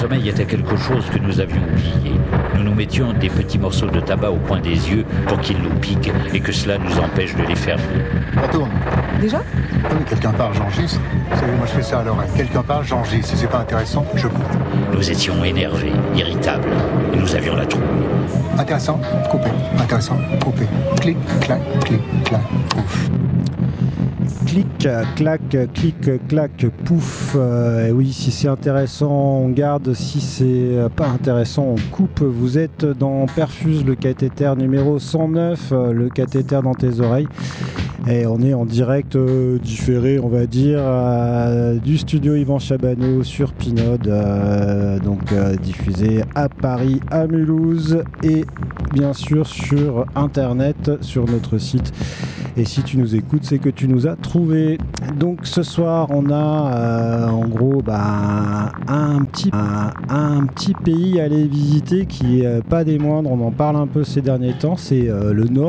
sommeil était quelque chose que nous avions oublié. Nous nous mettions des petits morceaux de tabac au coin des yeux pour qu'ils nous piquent et que cela nous empêche de les fermer. Ça tourne. Déjà ? Oui, quelqu'un part, j'enregistre. Vous savez, moi je fais ça à l'oreille. Quelqu'un part, j'enregistre. Si c'est pas intéressant, je coupe. Nous étions énervés, irritables, et nous avions la trouille. Intéressant, coupé. Intéressant, coupé. Clic, clac, pouf. Clic, clac, clic, clac, pouf. Oui, si c'est intéressant, on garde. Si c'est pas intéressant, on coupe. Vous êtes dans Perfuse, le cathéter numéro 109, le cathéter dans tes oreilles. Et on est en direct différé, on va dire, du studio Yvan Chabanot sur Pinode, diffusé à Paris, à Mulhouse et bien sûr sur Internet, sur notre site. Et si tu nous écoutes, c'est que tu nous as trouvé. Donc ce soir, on a en gros un petit pays à aller visiter qui est pas des moindres. On en parle un peu ces derniers temps, c'est le Nord.